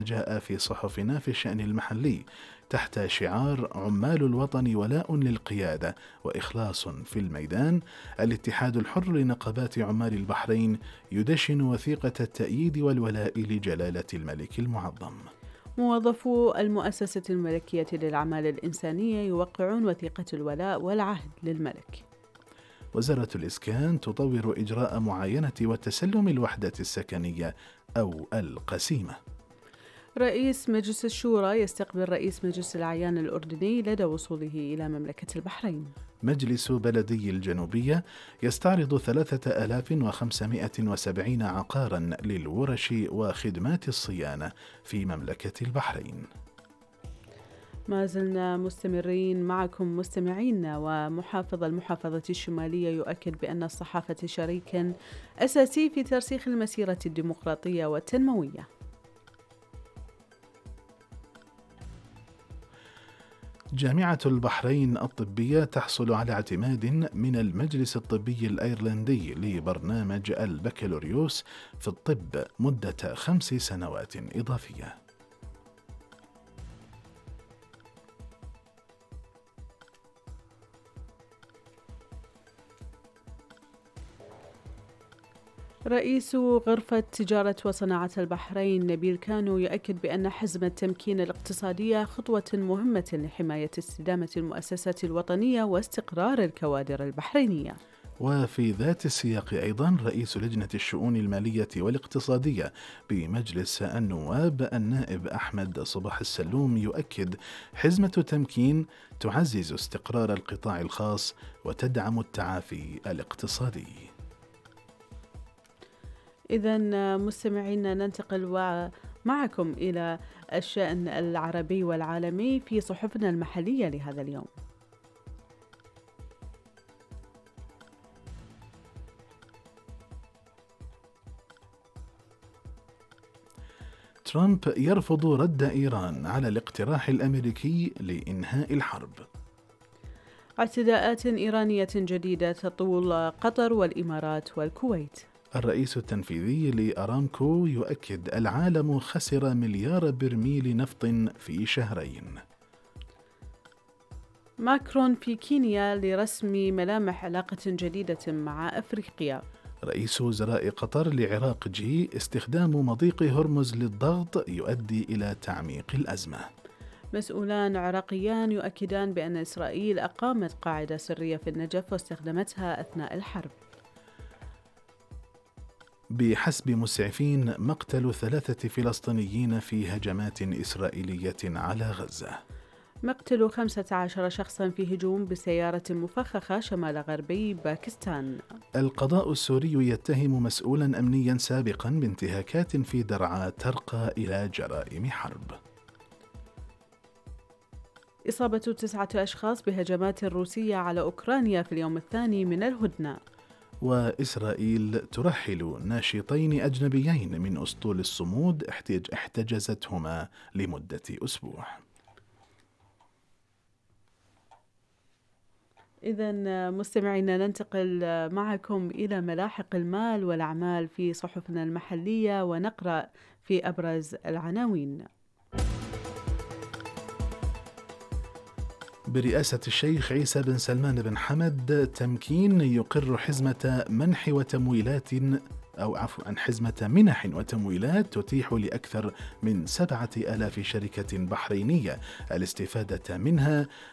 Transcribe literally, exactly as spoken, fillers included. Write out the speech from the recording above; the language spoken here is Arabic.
جاء في صحفنا في الشأن المحلي تحت شعار عمال الوطن ولاء للقيادة وإخلاص في الميدان. الاتحاد الحر لنقابات عمال البحرين يدشن وثيقة التأييد والولاء لجلالة الملك المعظم. موظفو المؤسسة الملكية للأعمال الإنسانية يوقعون وثيقة الولاء والعهد للملك. وزارة الإسكان تطور إجراء معاينة وتسلم الوحدة السكنية أو القسيمة. رئيس مجلس الشورى يستقبل رئيس مجلس الأعيان الأردني لدى وصوله إلى مملكة البحرين. مجلس بلدي الجنوبية يستعرض ثلاثة آلاف وخمسمائة وسبعين عقارا للورش وخدمات الصيانة في مملكة البحرين. ما زلنا مستمرين معكم مستمعينا. ومحافظ المحافظة الشمالية يؤكد بأن الصحافة شريك أساسي في ترسيخ المسيرة الديمقراطية والتنموية. جامعة البحرين الطبية تحصل على اعتماد من المجلس الطبي الأيرلندي لبرنامج البكالوريوس في الطب مدة خمس سنوات إضافية. رئيس غرفة تجارة وصناعة البحرين نبيل كانو يؤكد بأن حزم التمكين الاقتصادية خطوة مهمة لحماية استدامة المؤسسات الوطنية واستقرار الكوادر البحرينية. وفي ذات السياق أيضا رئيس لجنة الشؤون المالية والاقتصادية بمجلس النواب النائب أحمد صباح السلوم يؤكد حزمة تمكين تعزز استقرار القطاع الخاص وتدعم التعافي الاقتصادي. إذن مستمعينا ننتقل معكم إلى الشأن العربي والعالمي في صحفنا المحلية لهذا اليوم. ترامب يرفض رد إيران على الاقتراح الأمريكي لإنهاء الحرب. اعتداءات إيرانية جديدة تطول قطر والإمارات والكويت. الرئيس التنفيذي لأرامكو يؤكد العالم خسر مليار برميل نفط في شهرين. ماكرون في كينيا لرسم ملامح علاقة جديدة مع أفريقيا. رئيس وزراء قطر لعراق جي استخدام مضيق هرمز للضغط يؤدي إلى تعميق الأزمة. مسؤولان عراقيان يؤكدان بأن إسرائيل أقامت قاعدة سرية في النجف واستخدمتها أثناء الحرب. بحسب مسعفين مقتل ثلاثة فلسطينيين في هجمات إسرائيلية على غزة. مقتل خمسة عشر شخصا في هجوم بسيارة مفخخة شمال غربي باكستان. القضاء السوري يتهم مسؤولا أمنيا سابقا بانتهاكات في درعا ترقى إلى جرائم حرب. إصابة تسعة أشخاص بهجمات روسية على أوكرانيا في اليوم الثاني من الهدنة. وإسرائيل ترحل ناشطين أجنبيين من أسطول الصمود احتجزتهما لمدة أسبوع. إذن مستمعينا ننتقل معكم إلى ملاحق المال والأعمال في صحفنا المحلية ونقرأ في أبرز العناوين. برئاسة الشيخ عيسى بن سلمان بن حمد تمكين يقر حزمة منح وتمويلات أو عفوا عن حزمة منح وتمويلات تتيح لأكثر من سبعة آلاف شركة بحرينية الاستفادة منها